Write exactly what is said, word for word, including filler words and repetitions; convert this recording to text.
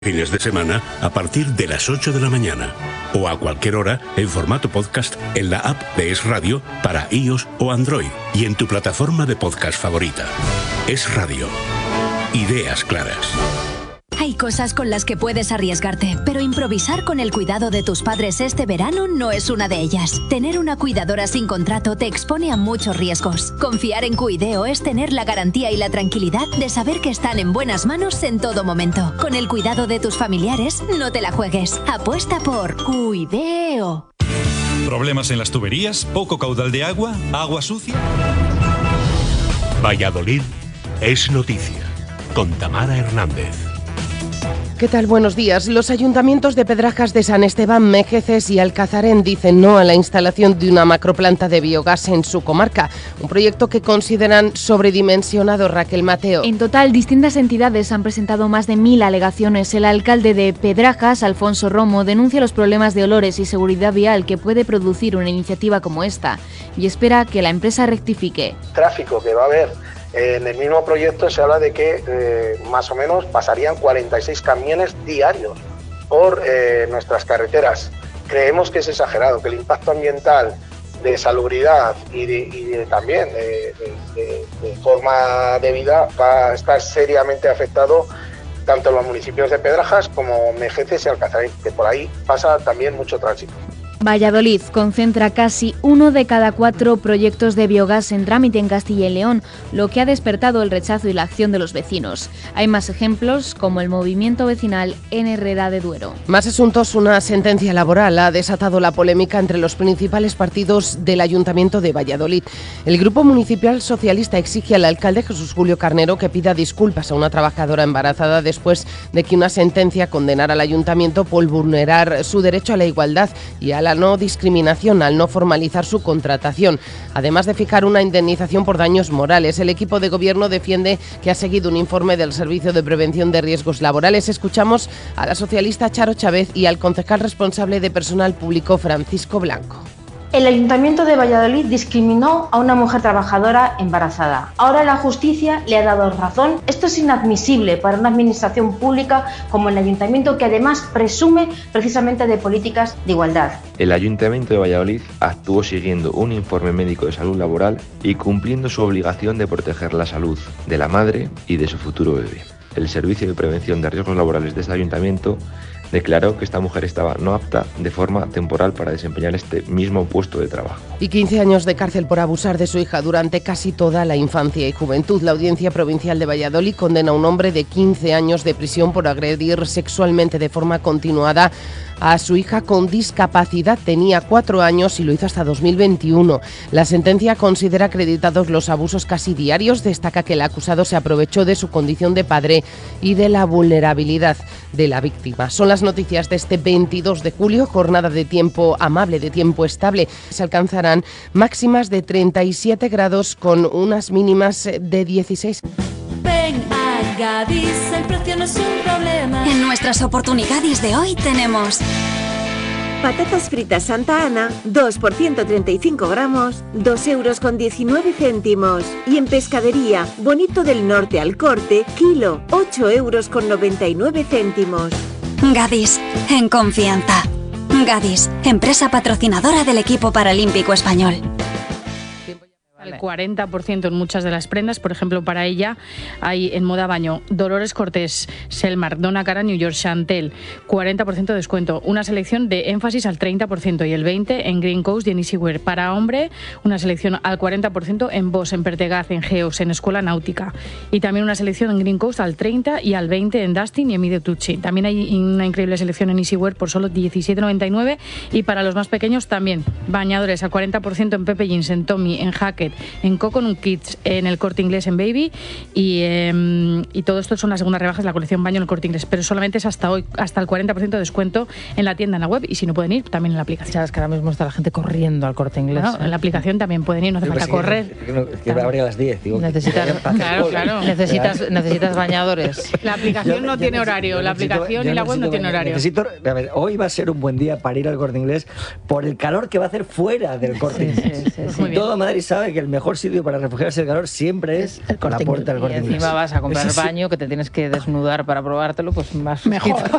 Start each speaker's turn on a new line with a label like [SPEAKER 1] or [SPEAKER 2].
[SPEAKER 1] Fines de semana a partir de las ocho de la mañana o a cualquier hora en formato podcast en la app de Es Radio para iOS o Android y en tu plataforma de podcast favorita. Es Radio. Ideas claras.
[SPEAKER 2] Hay cosas con las que puedes arriesgarte, pero improvisar con el cuidado de tus padres este verano no es una de ellas. Tener una cuidadora sin contrato te expone a muchos riesgos. Confiar en Cuideo es tener la garantía y la tranquilidad de saber que están en buenas manos en todo momento. Con el cuidado de tus familiares, no te la juegues. Apuesta por Cuideo.
[SPEAKER 3] ¿Problemas en las tuberías? ¿Poco caudal de agua? ¿Agua sucia?
[SPEAKER 1] Valladolid es noticia. Con Tamara Hernández.
[SPEAKER 4] ¿Qué tal? Buenos días. Los ayuntamientos de Pedrajas de San Esteban, Mejeces y Alcazarén dicen no a la instalación de una macroplanta de biogás en su comarca, un proyecto que consideran sobredimensionado. Raquel Mateo.
[SPEAKER 5] En total, distintas entidades han presentado más de mil alegaciones. El alcalde de Pedrajas, Alfonso Romo, denuncia los problemas de olores y seguridad vial que puede producir una iniciativa como esta y espera que la empresa rectifique.
[SPEAKER 6] Tráfico que va a haber. En el mismo proyecto se habla de que eh, más o menos pasarían cuarenta y seis camiones diarios por eh, nuestras carreteras. Creemos que es exagerado, que el impacto ambiental de salubridad y, de, y de, también de, de, de, de forma de vida va a estar seriamente afectado tanto en los municipios de Pedrajas como Mejeces y Alcazarén, que por ahí pasa también mucho tránsito.
[SPEAKER 5] Valladolid concentra casi uno de cada cuatro proyectos de biogás en trámite en Castilla y León, lo que ha despertado el rechazo y la acción de los vecinos. Hay más ejemplos, como el movimiento vecinal en Herrera de Duero.
[SPEAKER 4] Más asuntos. Una sentencia laboral ha desatado la polémica entre los principales partidos del Ayuntamiento de Valladolid. El Grupo Municipal Socialista exige al alcalde Jesús Julio Carnero que pida disculpas a una trabajadora embarazada después de que una sentencia condenara al Ayuntamiento por vulnerar su derecho a la igualdad y a la no discriminación al no formalizar su contratación. Además de fijar una indemnización por daños morales, el equipo de gobierno defiende que ha seguido un informe del Servicio de Prevención de Riesgos Laborales. Escuchamos a la socialista Charo Chávez y al concejal responsable de Personal Público Francisco Blanco.
[SPEAKER 7] El Ayuntamiento de Valladolid discriminó a una mujer trabajadora embarazada. Ahora la justicia le ha dado razón. Esto es inadmisible para una administración pública como el Ayuntamiento, que además presume precisamente de políticas de igualdad.
[SPEAKER 8] El Ayuntamiento de Valladolid actuó siguiendo un informe médico de salud laboral y cumpliendo su obligación de proteger la salud de la madre y de su futuro bebé. El Servicio de Prevención de Riesgos Laborales de este Ayuntamiento declaró que esta mujer estaba no apta de forma temporal para desempeñar este mismo puesto de trabajo.
[SPEAKER 4] Y quince años de cárcel por abusar de su hija durante casi toda la infancia y juventud. La Audiencia Provincial de Valladolid condena a un hombre de quince años de prisión por agredir sexualmente de forma continuada a su hija con discapacidad. Tenía cuatro años y lo hizo hasta dos mil veintiuno. La sentencia considera acreditados los abusos casi diarios. Destaca que el acusado se aprovechó de su condición de padre y de la vulnerabilidad de la víctima. Son las noticias de este veintidós de julio, jornada de tiempo amable, de tiempo estable. Se alcanzarán máximas de treinta y siete grados con unas mínimas de dieciséis.
[SPEAKER 9] Ven a Gadis, el precio no es un problema.
[SPEAKER 2] En nuestras oportunidades de hoy tenemos
[SPEAKER 10] patatas fritas Santa Ana, dos por ciento treinta y cinco gramos, dos euros con diecinueve céntimos. Y en pescadería, bonito del norte al corte, kilo, ocho euros con noventa y nueve céntimos.
[SPEAKER 2] Gadis, en confianza. Gadis, empresa patrocinadora del equipo paralímpico español.
[SPEAKER 11] El cuarenta por ciento en muchas de las prendas. Por ejemplo, para ella hay en moda baño Dolores Cortés, Selmar, Donna Cara, New York, Chantel, cuarenta por ciento de descuento. Una selección de énfasis al treinta por ciento y el veinte por ciento en Green Coast y en Easywear. Para hombre, una selección al cuarenta por ciento en Boss, en Pertegaz, en Geos, en Escuela Náutica. Y también una selección en Green Coast al treinta por ciento y al veinte por ciento en Dustin y en Mide Tucci. También hay una increíble selección en Easywear por solo diecisiete noventa y nueve. Y para los más pequeños también, bañadores al cuarenta por ciento en Pepe Jeans, en Tommy, en Hackett, en Coconut Kids, en el Corte Inglés, en Baby y, eh, y todo esto son las segundas rebajas de la colección baño en el Corte Inglés, pero solamente es hasta hoy, hasta el cuarenta por ciento de descuento en la tienda, en la web, y si no pueden ir, también en la aplicación.
[SPEAKER 12] Sabes que ahora mismo está la gente corriendo al Corte Inglés.
[SPEAKER 11] Bueno,
[SPEAKER 12] ¿eh?
[SPEAKER 11] En la aplicación también pueden ir, no hace
[SPEAKER 12] Pero
[SPEAKER 11] falta
[SPEAKER 12] si
[SPEAKER 11] correr.
[SPEAKER 12] Que, no, que claro. Abría a las diez. Digo,
[SPEAKER 11] necesitas, claro, claro.
[SPEAKER 12] Necesitas, necesitas bañadores.
[SPEAKER 11] La aplicación yo, no tiene
[SPEAKER 12] necesito,
[SPEAKER 11] horario, la
[SPEAKER 12] necesito,
[SPEAKER 11] aplicación y la web no tiene horario.
[SPEAKER 13] Necesito, a ver, hoy va a ser un buen día para ir al Corte Inglés por el calor que va a hacer fuera del Corte Inglés.
[SPEAKER 11] Sí, sí, sí, sí.
[SPEAKER 13] Todo Madrid sabe que el mejor sitio para refugiarse del calor siempre es la puerta del Corte
[SPEAKER 12] Y
[SPEAKER 13] Inglés.
[SPEAKER 12] encima vas a comprar
[SPEAKER 13] Eso sí.
[SPEAKER 12] baño, que te tienes que desnudar para probártelo, pues más
[SPEAKER 14] Mejor.